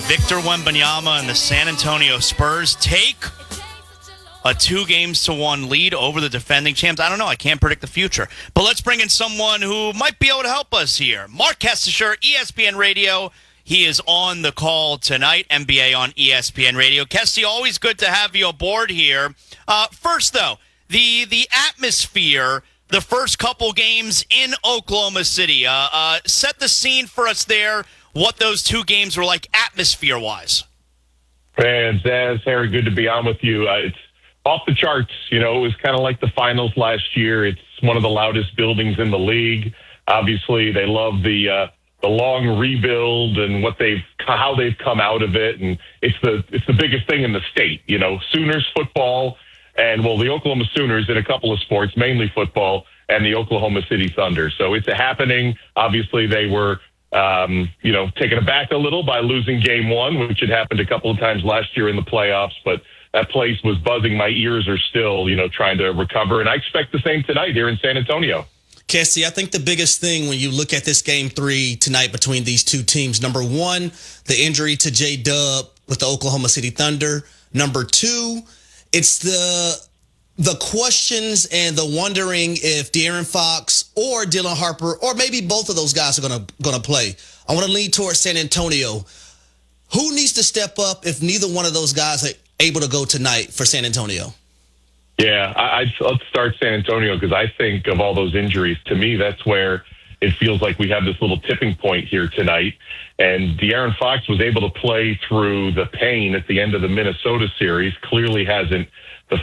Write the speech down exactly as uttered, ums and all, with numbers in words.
Victor Wembanyama and the San Antonio Spurs take a two games to one lead over the defending champs. I don't know. I can't predict the future. But let's bring in someone who might be able to help us here. Mark Kestecher, E S P N Radio. He is on the call tonight, N B A on E S P N Radio. Kesty, always good to have you aboard here. Uh, first, though, the the atmosphere, the first couple games in Oklahoma City. Uh, uh, set the scene for us there, what those two games were like atmosphere-wise. Man, Zaz, Harry, good to be on with you. Uh, it's off the charts. You know, it was kind of like the finals last year. It's one of the loudest buildings in the league. Obviously, they love the uh, the long rebuild and what they've how they've come out of it, and it's the it's the biggest thing in the state. You know, Sooners football, and well, the Oklahoma Sooners in a couple of sports, mainly football, and the Oklahoma City Thunder. So it's a happening. Obviously, they were. Um, you know, taken aback a little by losing game one, which had happened a couple of times last year in the playoffs, but that place was buzzing. My ears are still, you know, trying to recover. And I expect the same tonight here in San Antonio. Cassie, I think the biggest thing when you look at this game three tonight between these two teams, number one, the injury to J-Dub with the Oklahoma City Thunder. Number two, it's the the questions and the wondering if De'Aaron Fox or Dylan Harper or maybe both of those guys are going to going to play. I want to lean towards San Antonio. Who needs to step up if neither one of those guys are able to go tonight for San Antonio? Yeah, I, I'd, let's start San Antonio because I think of all those injuries. To me, that's where it feels like we have this little tipping point here tonight. And De'Aaron Fox was able to play through the pain at the end of the Minnesota series. Clearly hasn't